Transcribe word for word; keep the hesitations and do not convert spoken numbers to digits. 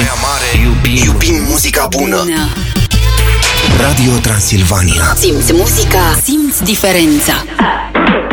mare, iubim, iubim muzica bună. bună. Radio Transilvania. Simți muzica, simți diferența.